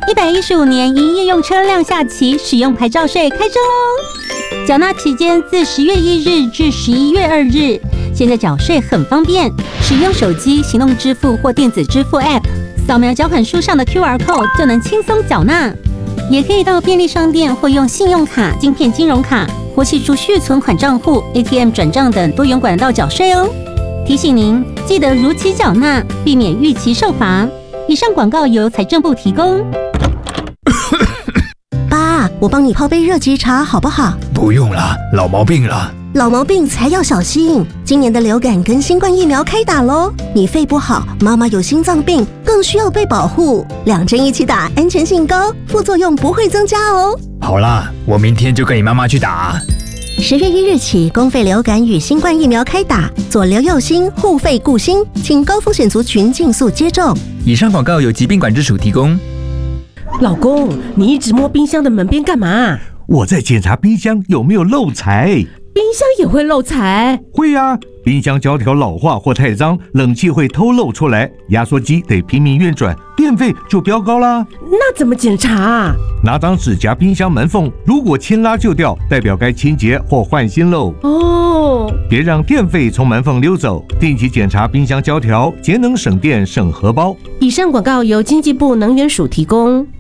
115年营业用车辆下期，使用牌照税开征哦。缴纳期间自10月1日至11月2日。现在缴税很方便，使用手机、行动支付或电子支付 App， 扫描缴款书上的 QR code 就能轻松缴纳。也可以到便利商店或用信用卡、晶片金融卡或系储蓄存款账户、ATM 转账等多元管道缴税哦。提醒您，记得如期缴纳，避免逾期受罚。以上广告由财政部提供。 爸，我帮你泡杯热吉茶好不好？ 不用了，老毛病了。 老毛病才要小心，今年的流感跟新冠疫苗开打咯。你肺不好，妈妈有心脏病，更需要被保护。2针一起打，安全性高，副作用不会增加哦。 好啦，我明天就跟你妈妈去打。 10月1日起，公费流感与新冠疫苗开打，左流右心，护肺顾心，请高风险族群尽速接种。 以上广告由疾病管制署提供。 老公，你一直摸冰箱的门边干嘛？ 我在检查冰箱有没有漏财。 冰箱也会漏财？ 会啊，冰箱胶条老化或太脏，冷气会偷漏出来，压缩机得拼命运转，电费就飙高啦。 那怎么检查啊？ 拿张纸夹冰箱门缝，如果牵拉就掉，代表该清洁或换新漏。 哦， 别让电费从门缝溜走，定期检查冰箱胶条，节能省电省荷包。 以上广告由经济部能源署提供。